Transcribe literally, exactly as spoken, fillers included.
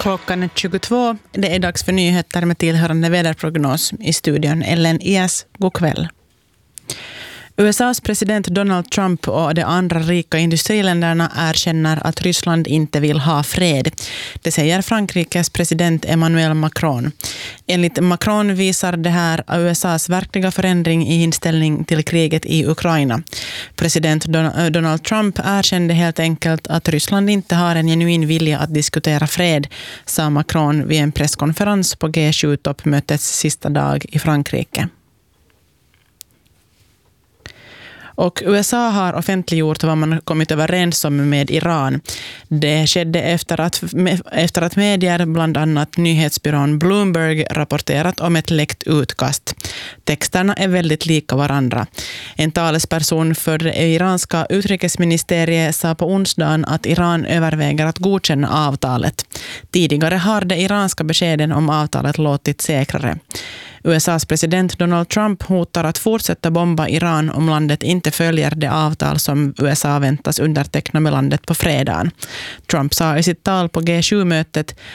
Klockan är tjugotvå. Det är dags för nyheter med tillhörande väderprognos. I studion Ellen Ias. God kväll. U S A:s president Donald Trump och de andra rika industriländerna erkänner att Ryssland inte vill ha fred. Det säger Frankrikes president Emmanuel Macron. Enligt Macron visar det här U S A:s verkliga förändring i inställning till kriget i Ukraina. President Donald Trump erkände helt enkelt att Ryssland inte har en genuin vilja att diskutera fred, sa Macron vid en presskonferens på G sju-toppmötets sista dag i Frankrike. Och U S A har offentliggjort vad man kommit överens om med Iran. Det skedde efter att, efter att medier, bland annat nyhetsbyrån Bloomberg, rapporterat om ett läckt utkast. Texterna är väldigt lika varandra. En talesperson för det iranska utrikesministeriet sa på onsdagen att Iran överväger att godkänna avtalet. Tidigare har de iranska beskeden om avtalet låtit säkrare. U S A:s president Donald Trump hotar att fortsätta bomba Iran om landet inte följer det avtal som U S A väntas underteckna med landet på fredagen. Trump sa i sitt tal på G sju-mötet